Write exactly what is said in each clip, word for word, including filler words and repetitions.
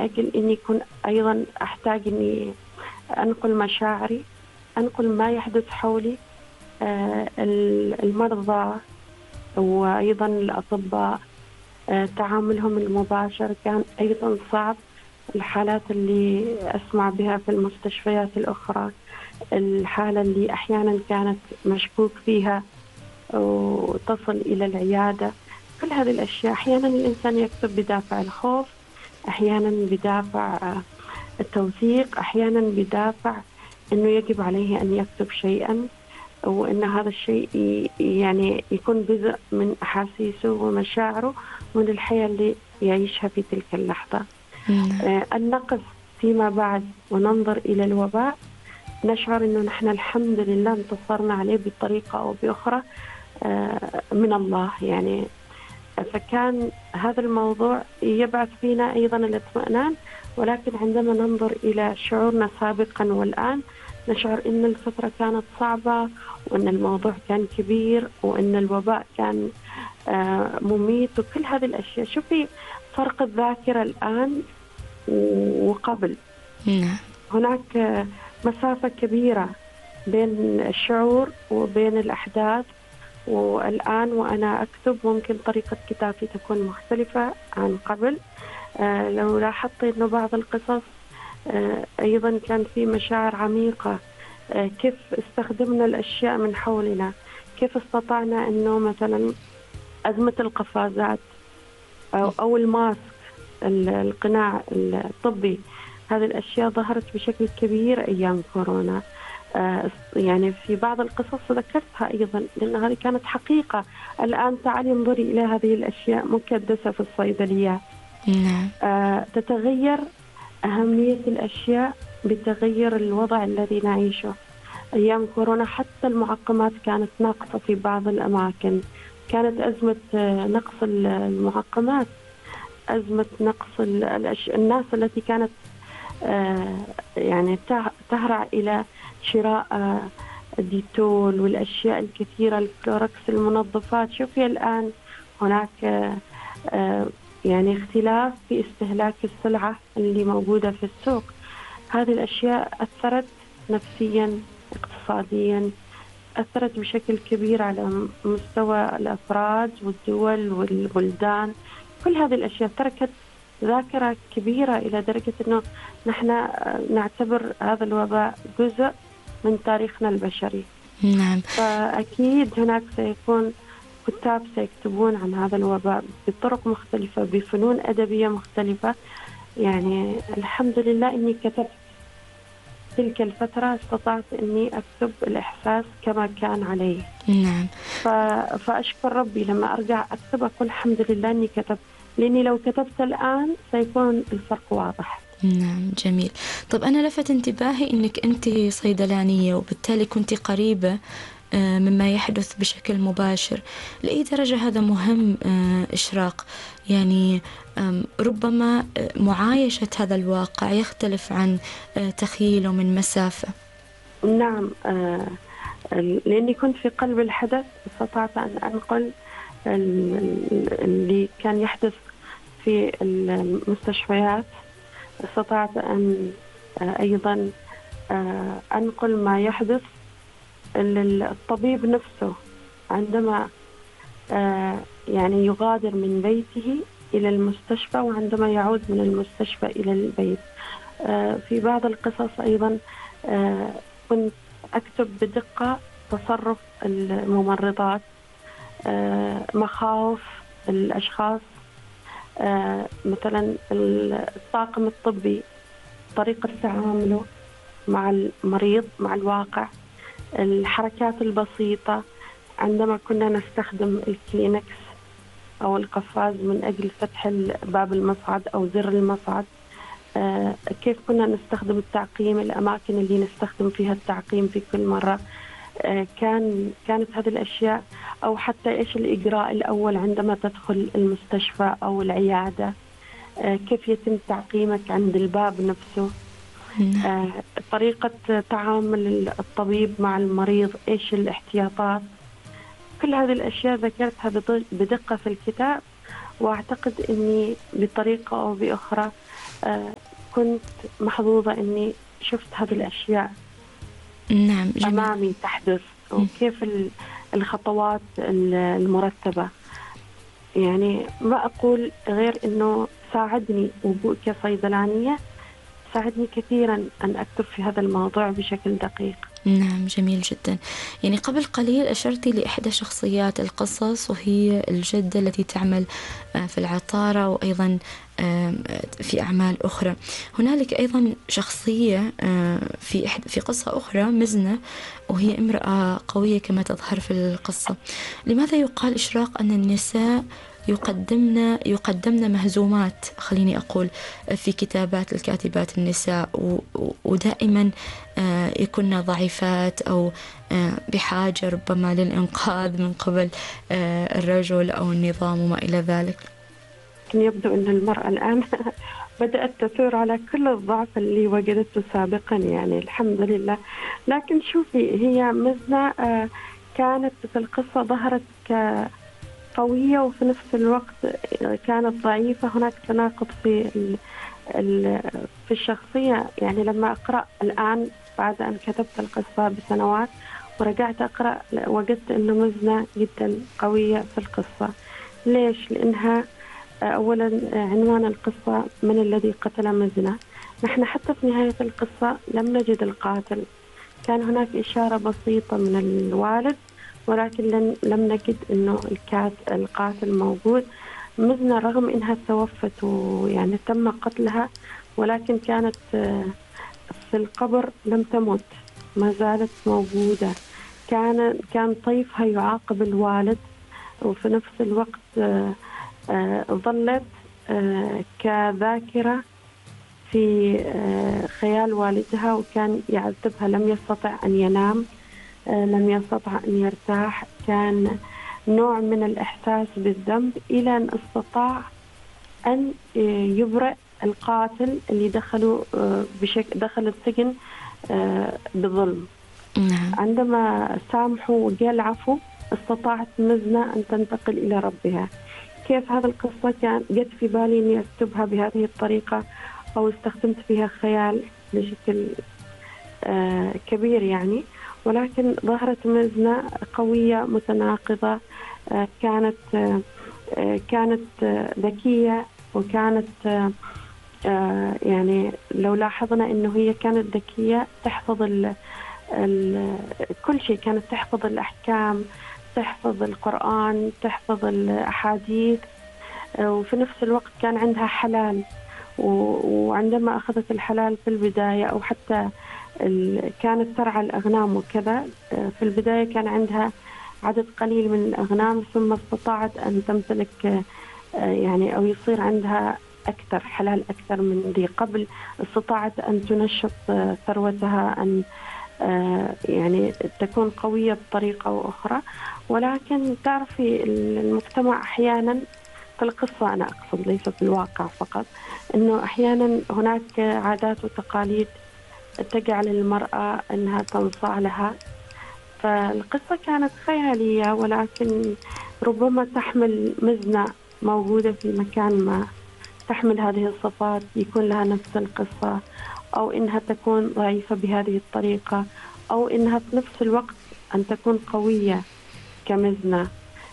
أجل إني يكون أيضا أحتاج إني أنقل مشاعري، أنقل ما يحدث حولي. آه، المرضى وأيضا الأطباء آه، تعاملهم المباشر كان أيضا صعب. الحالات اللي أسمع بها في المستشفيات الأخرى، الحالة اللي أحيانا كانت مشكوك فيها وتصل إلى العيادة، كل هذه الأشياء أحيانا الإنسان يكتب بدافع الخوف، أحيانا بدافع التوثيق، أحيانا بدافع أنه يجب عليه أن يكتب شيئا، وأن هذا الشيء يعني يكون جزء من أحاسيسه ومشاعره من الحياة اللي يعيشها في تلك اللحظة. آه أن نقف فيما بعد وننظر إلى الوباء، نشعر أنه نحن الحمد لله انتصرنا عليه بطريقة أو بأخرى آه من الله يعني. فكان هذا الموضوع يبعث فينا أيضا الاطمئنان، ولكن عندما ننظر إلى شعورنا سابقا والآن نشعر أن الفترة كانت صعبة، وأن الموضوع كان كبير، وأن الوباء كان مميت، وكل هذه الأشياء. شوفي فرق الذاكرة الآن وقبل. هناك مسافة كبيرة بين الشعور وبين الأحداث، والآن وأنا أكتب ممكن طريقة كتابتي تكون مختلفة عن قبل. آه لو لاحظت أنه بعض القصص آه أيضا كان في مشاعر عميقة. آه كيف استخدمنا الأشياء من حولنا، كيف استطعنا أنه مثلا أزمة القفازات أو, أو الماسك، القناع الطبي، هذه الأشياء ظهرت بشكل كبير أيام كورونا. آه يعني في بعض القصص ذكرتها أيضا لأن هذه كانت حقيقة. الآن تعالي انظري إلى هذه الأشياء مكدسة في الصيدليات. آه تتغير أهمية الأشياء بتغير الوضع الذي نعيشه. أيام كورونا حتى المعقمات كانت ناقصة في بعض الأماكن، كانت أزمة نقص المعقمات، أزمة نقص الناس التي كانت يعني تهرع إلى شراء ديتول والأشياء الكثيرة، الكلوركس، المنظفات. شوفي الآن هناك يعني اختلاف في استهلاك السلعة اللي موجودة في السوق. هذه الأشياء أثرت نفسيا، اقتصاديا، أثرت بشكل كبير على مستوى الأفراد والدول والبلدان. كل هذه الأشياء تركت ذاكرة كبيرة إلى درجة أنه نحن نعتبر هذا الوباء جزء من تاريخنا البشري. نعم. فأكيد هناك سيكون كتاب سيكتبون عن هذا الوباء بطرق مختلفة، بفنون أدبية مختلفة. يعني الحمد لله أني كتبت تلك الفترة، استطعت أني أكتب الإحساس كما كان عليه. نعم. فأشكر ربي لما أرجع أكتب أقول الحمد لله أني كتبت، لأني لو كتبت الآن سيكون الفرق واضح. نعم، جميل. طب أنا لفت انتباهي أنك أنت صيدلانية، وبالتالي كنت قريبة مما يحدث بشكل مباشر. لأي درجة هذا مهم إشراق؟ يعني ربما معايشة هذا الواقع يختلف عن تخيله من مسافة. نعم، لأني كنت في قلب الحدث استطعت أن أنقل اللي كان يحدث في المستشفيات، استطعت أن أيضا أنقل ما يحدث للطبيب نفسه عندما يعني يغادر من بيته إلى المستشفى، وعندما يعود من المستشفى إلى البيت. في بعض القصص أيضا كنت أكتب بدقة تصرف الممرضات، مخاوف الأشخاص، مثلا الطاقم الطبي، طريقة تعامله مع المريض، مع الواقع، الحركات البسيطة عندما كنا نستخدم الكلينكس أو القفاز من أجل فتح باب المصعد أو زر المصعد، آه كيف كنا نستخدم التعقيم، الأماكن اللي نستخدم فيها التعقيم في كل مرة. آه كان كانت هذه الأشياء، أو حتى إيش الإجراء الأول عندما تدخل المستشفى أو العيادة، آه كيف يتم تعقيمك عند الباب نفسه، آه طريقة تعامل الطبيب مع المريض، إيش الاحتياطات. كل هذه الأشياء ذكرتها بدقة في الكتاب، وأعتقد أني بطريقة أو بأخرى كنت محظوظة إني شفت هذه الأشياء نعم جميل. أمامي تحدث، وكيف الخطوات المرتبة. يعني ما أقول غير إنه ساعدني وجودي كصيدلانية، ساعدني كثيرا أن أكتب في هذا الموضوع بشكل دقيق. نعم جميل جدا. يعني قبل قليل أشرتي لإحدى شخصيات القصص، وهي الجدة التي تعمل في العطارة وأيضا في أعمال أخرى. هنالك أيضا شخصية في في قصة أخرى، مزنة، وهي امرأة قوية كما تظهر في القصة. لماذا يقال إشراق أن النساء يقدمن يقدمن مهزومات، خليني أقول، في كتابات الكاتبات النساء، ودائما يكن ضعيفات أو بحاجة ربما للإنقاذ من قبل الرجل أو النظام وما إلى ذلك؟ يبدو أن المرأة الآن بدأت تثور على كل الضعف اللي وجدته سابقا، يعني الحمد لله. لكن شوفي، هي مزنة كانت في القصة ظهرت كقوية وفي نفس الوقت كانت ضعيفة. هناك تناقض في في الشخصية. يعني لما أقرأ الآن بعد أن كتبت القصة بسنوات ورجعت أقرأ، وجدت أنه مزنة جدا قوية في القصة. ليش؟ لأنها أولا عنوان القصة من الذي قتل مزنة. نحن حتى في نهاية القصة لم نجد القاتل، كان هناك إشارة بسيطة من الوالد، ولكن لم نجد أنه القاتل موجود. مزنة رغم أنها توفت ويعني تم قتلها، ولكن كانت في القبر لم تمت، ما زالت موجودة. كان كان طيفها يعاقب الوالد، وفي نفس الوقت ظلت كذاكرة في خيال والدها، وكان يعذبها، لم يستطع أن ينام، لم يستطع أن يرتاح. كان نوع من الإحساس بالذنب إلى أن استطاع أن يبرئ القاتل اللي دخلوا بشكل دخل السجن بظلم. عندما سامحوا وجاء العفو، استطاعت مزنة أن تنتقل إلى ربها. كيف هذا القصة كان جت في بالي إني أكتبها بهذه الطريقة، أو استخدمت فيها خيال بشكل آه كبير يعني. ولكن ظهرت مزنة قوية متناقضة، آه كانت آه كانت آه ذكية، وكانت آه آه يعني لو لاحظنا إنه هي كانت ذكية، تحفظ ال ال كل شيء، كانت تحفظ الأحكام، تحفظ القرآن، تحفظ الأحاديث، وفي نفس الوقت كان عندها حلال. وعندما أخذت الحلال في البداية، أو حتى كانت ترعى الأغنام وكذا، في البداية كان عندها عدد قليل من الأغنام، ثم استطاعت أن تمتلك يعني أو يصير عندها أكثر حلال أكثر من ذي قبل. استطاعت أن تنشط ثروتها، أن يعني تكون قوية بطريقة أو أخرى. ولكن تعرفي المجتمع أحيانا، في القصة أنا أقصد ليس في الواقع فقط، أنه أحيانا هناك عادات وتقاليد تجعل المرأة أنها تنصاع لها. فالقصة كانت خيالية، ولكن ربما تحمل مزنة موجودة في مكان ما، تحمل هذه الصفات، يكون لها نفس القصة، أو إنها تكون ضعيفة بهذه الطريقة، أو إنها في نفس الوقت أن تكون قوية كمزنة.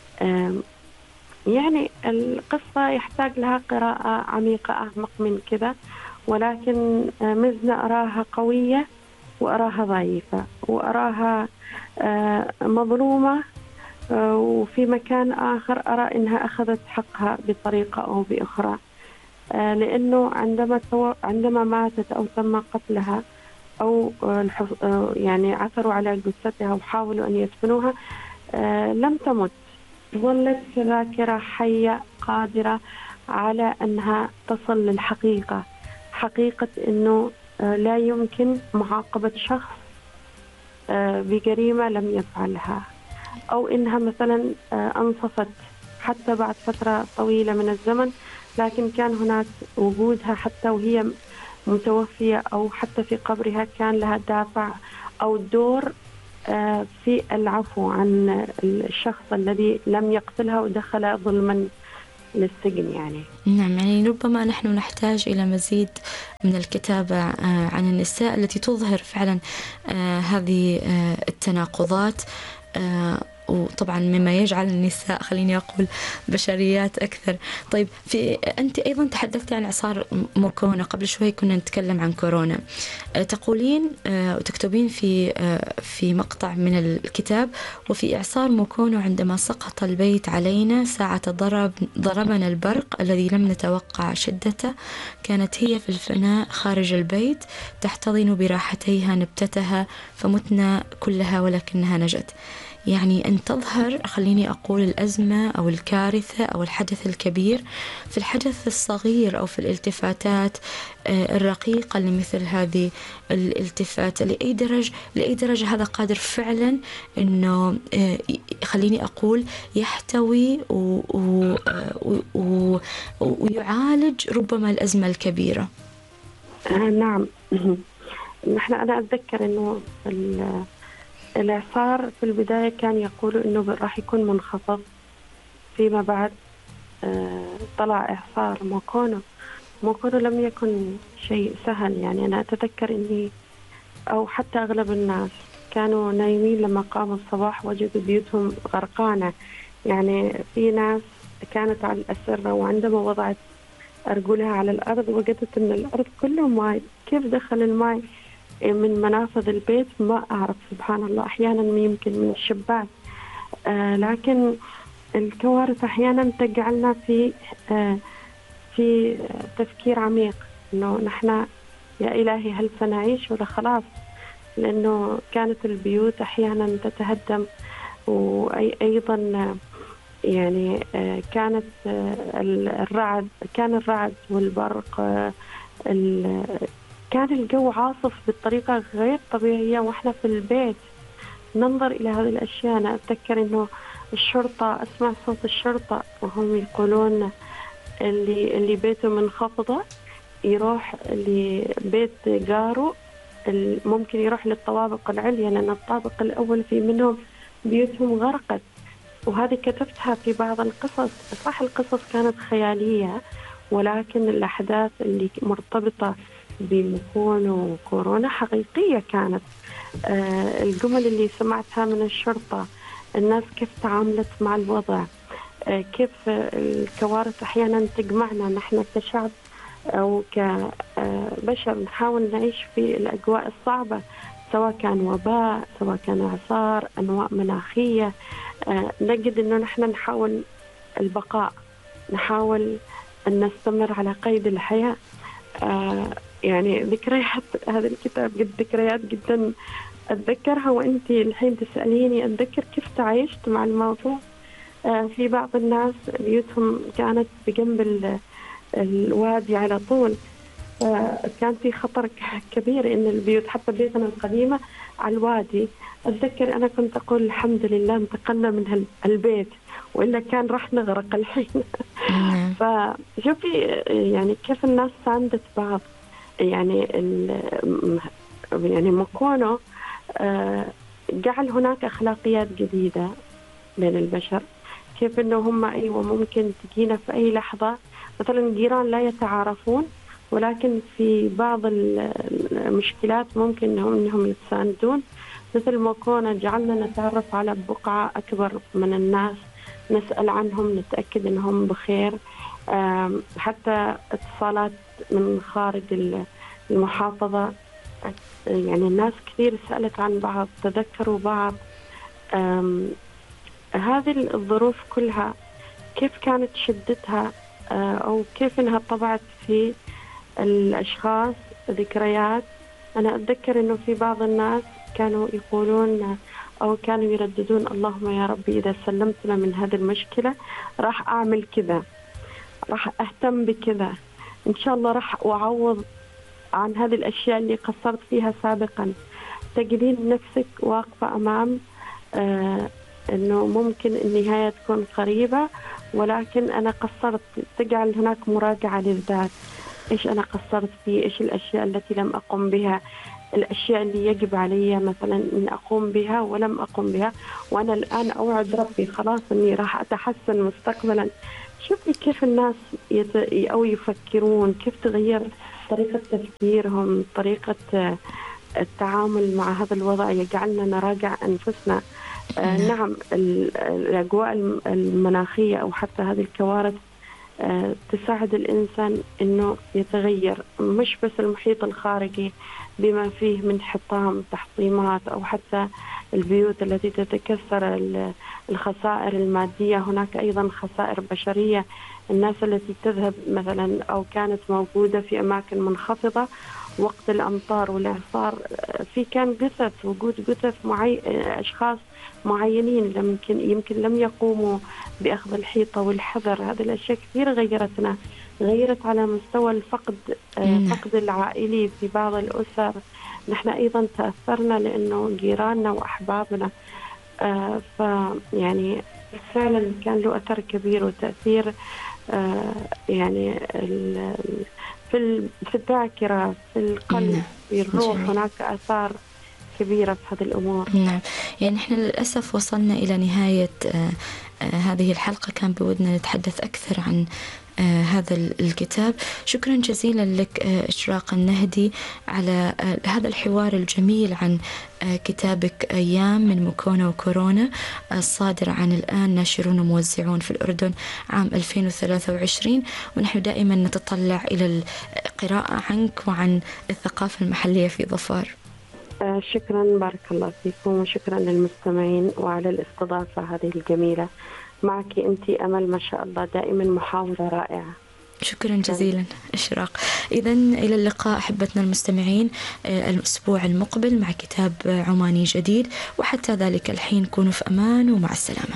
يعني القصة يحتاج لها قراءة عميقة أعمق من كذا. ولكن مزنة أراها قوية، وأراها ضعيفة، وأراها مظلومة، وفي مكان آخر أرى إنها أخذت حقها بطريقة أو بأخرى. لأنه عندما عندما ماتت أو تم قتلها، أو يعني عثروا على جثتها وحاولوا أن يدفنوها، لم تمت، ظلت ذاكرة حية قادرة على أنها تصل للحقيقة، حقيقة أنه لا يمكن معاقبة شخص بجريمة لم يفعلها، أو إنها مثلا أنصفت حتى بعد فترة طويلة من الزمن، لكن كان هناك وجودها حتى وهي متوفية أو حتى في قبرها كان لها دافع أو دور في العفو عن الشخص الذي لم يقتلها ودخل ظلما للسجن يعني. نعم، يعني ربما نحن نحتاج إلى مزيد من الكتابة عن النساء التي تظهر فعلا هذه التناقضات، وطبعا مما يجعل النساء خليني أقول بشريات أكثر. طيب، في أنت أيضا تحدثت عن إعصار موكونا، قبل شوي كنا نتكلم عن كورونا. تقولين وتكتبين في في مقطع من الكتاب: وفي إعصار موكونا عندما سقط البيت علينا ساعة ضرب ضربنا البرق الذي لم نتوقع شدته، كانت هي في الفناء خارج البيت تحتضن براحتيها نبتتها فمتنا كلها ولكنها نجت. يعني أن تظهر خليني أقول الأزمة أو الكارثة أو الحدث الكبير في الحدث الصغير أو في الالتفاتات الرقيقة لمثل هذه الالتفات. لأي درجة لأي درجة هذا قادر فعلا أنه خليني أقول يحتوي ويعالج ربما الأزمة الكبيرة. نعم. نحن أنا أتذكر أنه الإعصار في البداية كان يقولوا إنه راح يكون منخفض، فيما بعد طلع إعصار موكونو. موكونو لم يكن شيء سهل، يعني أنا أتذكر إني أو حتى أغلب الناس كانوا نايمين لما قاموا الصباح وجدوا بيوتهم غرقانة. يعني في ناس كانت على الأسرة وعندما وضعت أرجلها على الأرض وجدت إن الأرض كله ماء. كيف دخل الماء من منافذ البيت؟ ما أعرف، سبحان الله. أحيانا يمكن من الشباك. آه لكن الكوارث أحيانا تجعلنا في آه في تفكير عميق، إنه نحن يا إلهي هل سنعيش ولا خلاص؟ لأنه كانت البيوت أحيانا تتهدم، وأيضا يعني آه كانت آه الرعد كان الرعد والبرق، آه كان الجو عاصف بطريقة غير طبيعية وإحنا في البيت ننظر إلى هذه الأشياء. أنا أتذكر إنه الشرطة، أسمع صوت الشرطة وهم يقولون اللي اللي بيته منخفضة يروح لبيت جاره، ممكن يروح للطوابق العليا، لأن الطابق الأول في منهم بيوتهم غرقت. وهذه كتبتها في بعض القصص. صح القصص كانت خيالية، ولكن الأحداث اللي مرتبطة بمكون وكورونا حقيقية كانت. آه الجمل اللي سمعتها من الشرطة، الناس كيف تعاملت مع الوضع، آه كيف الكوارث أحيانا تجمعنا نحن كشعب أو كبشر نحاول نعيش في الأجواء الصعبة، سواء كان وباء، سواء كان إعصار، أنواع مناخية. آه نجد أنه نحن نحاول البقاء، نحاول أن نستمر على قيد الحياة. آه يعني ذكريات هذا الكتاب قد ذكريات جدا أتذكرها، وأنت الحين تسأليني أتذكر كيف تعايشت مع الموضوع. آه في بعض الناس بيوتهم كانت بجنب الوادي على طول، آه كان في خطر كبير إن البيوت، حتى بيتنا القديمة على الوادي. أتذكر أنا كنت أقول الحمد لله انتقلنا من البيت، وإلا كان راح نغرق الحين. فشوفي يعني كيف الناس ساندت بعض. يعني يعني مكونه جعل هناك أخلاقيات جديدة بين البشر. كيف إنه هم أيوة ممكن تجينا في أي لحظة، مثلا جيران لا يتعارفون، ولكن في بعض المشكلات ممكن إنهم إنهم يتساندون. مثل مكونه جعلنا نتعرف على بقعة أكبر من الناس، نسأل عنهم، نتأكد إنهم بخير. حتى اتصالات من خارج المحافظة، يعني الناس كثير سألت عن بعض، تذكروا بعض. هذه الظروف كلها كيف كانت شدتها، أو كيف إنها طبعت في الأشخاص ذكريات. أنا أتذكر إنه في بعض الناس كانوا يقولون أو كانوا يرددون: اللهم يا ربي إذا سلمتنا من هذه المشكلة راح أعمل كذا، راح أهتم بكذا، إن شاء الله راح أعوض عن هذه الأشياء اللي قصرت فيها سابقا. تجدين نفسك واقفة أمام آه أنه ممكن النهاية تكون قريبة، ولكن أنا قصرت. تجعل هناك مراجعة للذات، إيش أنا قصرت فيه، إيش الأشياء التي لم أقم بها، الأشياء اللي يجب علي مثلا أن أقوم بها ولم أقم بها، وأنا الآن أوعد ربي خلاص أني راح أتحسن مستقبلا شوفي كيف الناس يت... أو يفكرون، كيف تغير طريقة تفكيرهم، طريقة التعامل مع هذا الوضع يجعلنا نراجع أنفسنا. آه نعم، الأجواء المناخية أو حتى هذه الكوارث آه تساعد الإنسان أنه يتغير، مش بس المحيط الخارجي بما فيه من حطام تحطيمات أو حتى البيوت التي تتكسر، الخسائر المادية، هناك أيضا خسائر بشرية، الناس التي تذهب مثلا أو كانت موجودة في أماكن منخفضة وقت الأمطار والإعصار، في كان جثث، وجود جثث معي... أشخاص معينين لم يمكن يمكن لم يقوموا بأخذ الحيطة والحذر. هذه الأشياء كثير غيرتنا، غيرت على مستوى الفقد، فقد العائلي في بعض الأسر. نحن أيضا تأثرنا لأنه جيراننا وأحبابنا، آه فيعني فعلا كان له أثر كبير وتأثير آه يعني في في الذاكرة، في القلب، في الروح. هناك آثار كبيرة في هذه الأمور. نعم، يعني إحنا للأسف وصلنا إلى نهاية آه آه هذه الحلقة. كان بودنا نتحدث أكثر عن آه هذا الكتاب. شكرا جزيلا لك آه إشراق النهدي على آه هذا الحوار الجميل عن آه كتابك أيام من مكونة وكورونا، الصادر آه عن الآن ناشرون وموزعون في الأردن عام ألفين وثلاثة وعشرين. ونحن دائما نتطلع إلى القراءة عنك وعن الثقافة المحلية في ظفار. آه شكرا، بارك الله فيكم، وشكرا للمستمعين وعلى الاستضافة هذه الجميلة. معك أنت أمل، ما شاء الله دائما محاورة رائعة. شكرا جزيلا إشراق. إذن إلى اللقاء أحبتنا المستمعين الأسبوع المقبل مع كتاب عماني جديد، وحتى ذلك الحين كونوا في أمان ومع السلامة.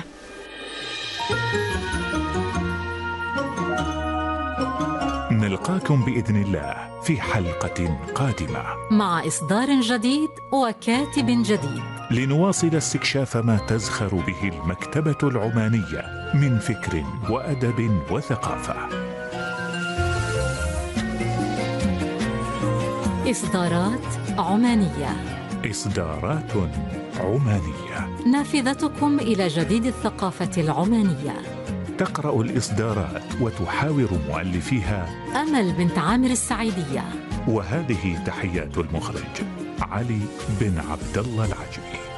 نلقاكم بإذن الله في حلقة قادمة مع إصدار جديد وكاتب جديد، لنواصل استكشاف ما تزخر به المكتبة العمانية من فكر وأدب وثقافة. إصدارات عمانية. إصدارات عمانية، نافذتكم إلى جديد الثقافة العمانية. تقرأ الإصدارات وتحاور مؤلفيها أمل بنت عامر السعيدية. وهذه تحيات المخرج علي بن عبد الله العجمي.